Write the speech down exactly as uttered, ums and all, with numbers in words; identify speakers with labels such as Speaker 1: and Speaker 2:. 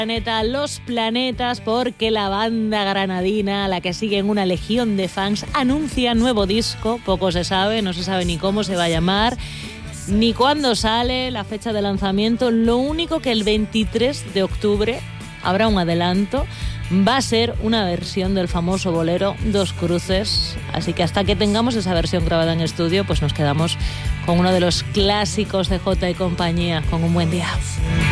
Speaker 1: Planeta, los planetas, porque la banda granadina, a la que siguen una legión de fans, anuncia nuevo disco. Poco se sabe, no se sabe ni cómo se va a llamar, ni cuándo sale, la fecha de lanzamiento. Lo único que el veintitrés de octubre habrá un adelanto. Va a ser una versión del famoso bolero Dos Cruces. Así que hasta que tengamos esa versión grabada en estudio, pues nos quedamos con uno de los clásicos de Jota y compañía, con Un Buen Día.